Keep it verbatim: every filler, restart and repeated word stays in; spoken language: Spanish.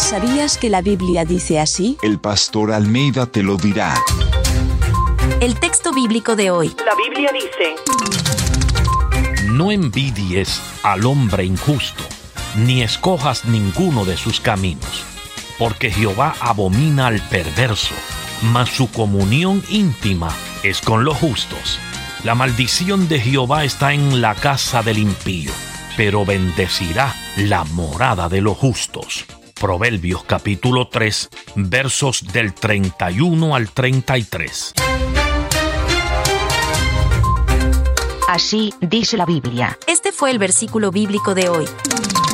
¿Sabías que la Biblia dice así? El pastor Almeida te lo dirá. El texto bíblico de hoy. La Biblia dice: No envidies al hombre injusto, ni escojas ninguno de sus caminos, porque Jehová abomina al perverso, mas su comunión íntima es con los justos. La maldición de Jehová está en la casa del impío, pero bendecirá la morada de los justos. Proverbios capítulo tres, versos del treinta y uno al treinta y tres. Así dice la Biblia. Este fue el versículo bíblico de hoy.